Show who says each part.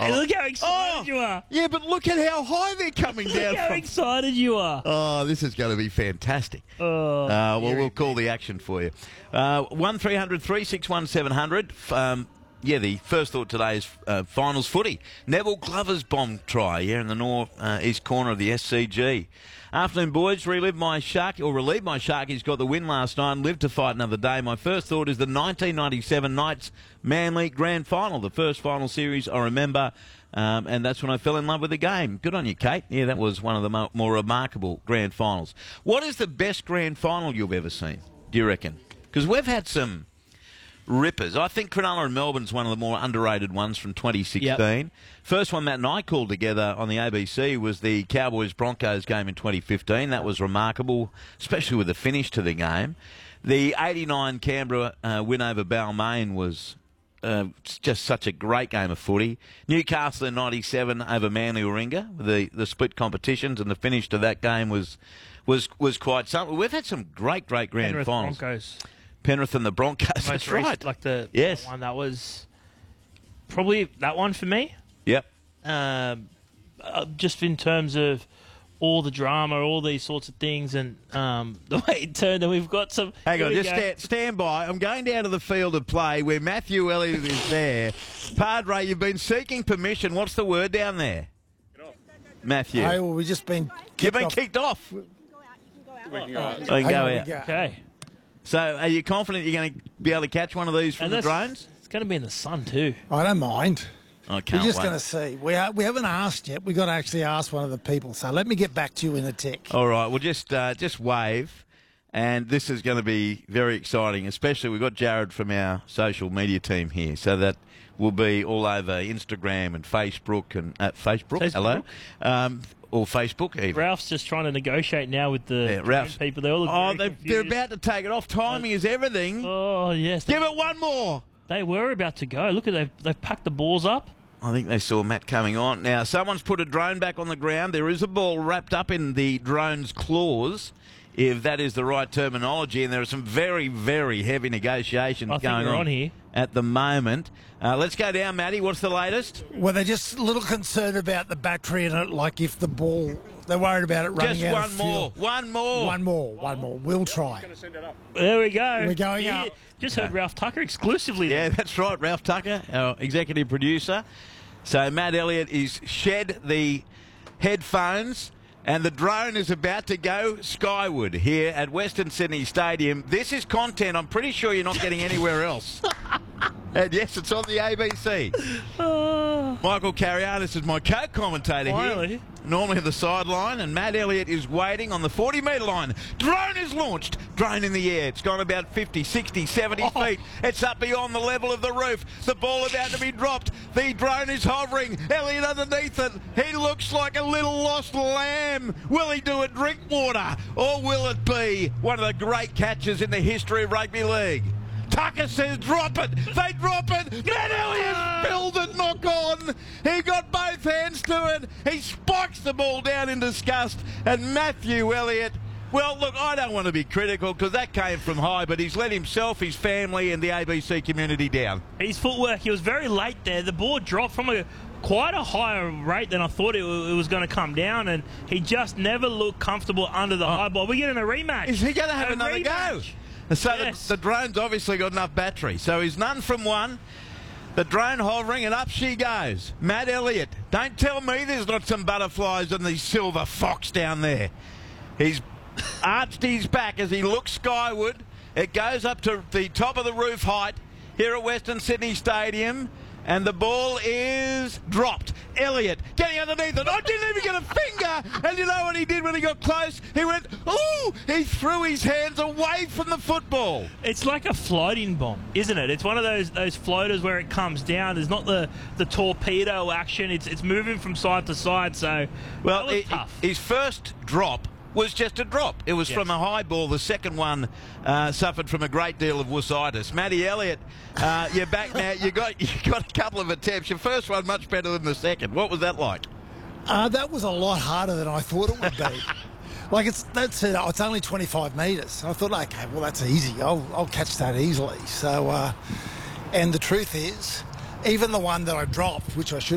Speaker 1: Hey, look how excited you are.
Speaker 2: Yeah, but look at how high they're coming down
Speaker 1: Look how
Speaker 2: from.
Speaker 1: excited you are.
Speaker 2: Oh, this is going to be fantastic. Well, we'll call the action for you. 1300 361 700. Yeah, the first thought today is finals footy. Neville Glover's bomb try here in the north east corner of the SCG. Afternoon, boys. Relieve my Sharkies got the win last night and lived to fight another day. My first thought is the 1997 Knights Manly Grand Final, the first final series I remember, and that's when I fell in love with the game. Good on you, Kate. Yeah, that was one of the more remarkable grand finals. What is the best grand final you've ever seen, do you reckon? Because we've had some rippers. I think Cronulla and Melbourne's one of the more underrated ones from 2016. Yep. First one Matt and I called together on the ABC was the Cowboys-Broncos game in 2015. That was remarkable, especially with the finish to the game. The 89 Canberra win over Balmain was just such a great game of footy. Newcastle in 97 over Manly Warringah, the split competitions, and the finish to that game was quite something. We've had some great grand
Speaker 1: Penrith
Speaker 2: finals.
Speaker 1: Broncos.
Speaker 2: Penrith and the Broncos. That's right.
Speaker 1: Like the
Speaker 2: yes.
Speaker 1: one that was probably that one for me.
Speaker 2: Yep.
Speaker 1: Just in terms of all the drama, all these sorts of things, and the way it turned, and we've got some...
Speaker 2: Hang on, just stand by. I'm going down to the field of play where Matthew Elliott is there. Padre, you've been seeking permission. What's the word down there? Get off. Matthew.
Speaker 3: Hey, well, we've just been
Speaker 2: You've been kicked off.
Speaker 4: You can go out.
Speaker 2: You can go out.
Speaker 1: Okay.
Speaker 2: So are you confident you're going to be able to catch one of these from the drones?
Speaker 1: It's going to be in the sun too.
Speaker 3: I don't mind.
Speaker 2: I can't
Speaker 3: We're just
Speaker 2: wait.
Speaker 3: going to see. We haven't asked yet. We've got to actually ask one of the people. So let me get back to you in a tick.
Speaker 2: All right. Well, just wave. And this is going to be very exciting, especially we've got Jared from our social media team here. So that will be all over Instagram and Facebook and Facebook. Hello. Or Facebook even.
Speaker 1: Ralph's just trying to negotiate now with the people. They're all
Speaker 2: they're about to take it off. Timing is everything.
Speaker 1: Oh, yes.
Speaker 2: Give it one more.
Speaker 1: They were about to go. Look at they've packed the balls up.
Speaker 2: I think they saw Matt coming on. Now, someone's put a drone back on the ground. There is a ball wrapped up in the drone's claws, if that is the right terminology, and there are some very, very heavy negotiations going on
Speaker 1: here
Speaker 2: at the moment. Let's go down, Matty. What's the latest?
Speaker 3: Well, they're just a little concerned about the battery in it, like if the ball... They're worried about it running
Speaker 2: just
Speaker 3: out of fuel.
Speaker 2: One more.
Speaker 3: We'll try.
Speaker 1: There we go.
Speaker 3: We're going up.
Speaker 1: Just heard Ralph Tucker exclusively.
Speaker 2: Yeah, that's right. Ralph Tucker, our executive producer. So Matt Elliott is shed the headphones, and the drone is about to go skyward here at Western Sydney Stadium. This is content I'm pretty sure you're not getting anywhere else. And yes, it's on the ABC. Michael Carianis is my co-commentator here. Normally at the sideline, and Matt Elliott is waiting on the 40-metre line. Drone is launched. Drone in the air. It's gone about 50, 60, 70 feet. It's up beyond the level of the roof. The ball about to be dropped. The drone is hovering. Elliott underneath it. He looks like a little lost lamb. Will he do a drink water? Or will it be one of the great catches in the history of rugby league? Tucker says drop it. They drop it. Matt Elliott spilled it, knock on. He got both hands to it. He spikes the ball down in disgust. And Matthew Elliott, well, look, I don't want to be critical because that came from high, but he's let himself, his family and the ABC community down.
Speaker 1: His footwork, he was very late there. The ball dropped from quite a higher rate than I thought it was going to come down, and he just never looked comfortable under the high ball. We're getting a rematch.
Speaker 2: Is he going to have another go? So
Speaker 1: yes.
Speaker 2: the drone's obviously got enough battery. So he's none from one. The drone hovering, and up she goes. Matt Elliott. Don't tell me there's not some butterflies on the silver fox down there. He's arched his back as he looks skyward. It goes up to the top of the roof height here at Western Sydney Stadium, and the ball is dropped. Elliott getting underneath it. I didn't even get a finger. And you know what he did when he got close? He went, ooh! He threw his hands away from the football.
Speaker 1: It's like a floating bomb, isn't it? It's one of those floaters where it comes down. There's not the torpedo action. It's moving from side to side. So,
Speaker 2: well,
Speaker 1: that was tough.
Speaker 2: His first drop was just a drop. It was from a high ball. The second one suffered from a great deal of wussitis. Matty Elliott, you're back now. You got a couple of attempts. Your first one much better than the second. What was that like?
Speaker 3: That was a lot harder than I thought it would be. Like it's only 25 metres. I thought, okay, well that's easy. I'll catch that easily. So, and the truth is, even the one that I dropped, which I should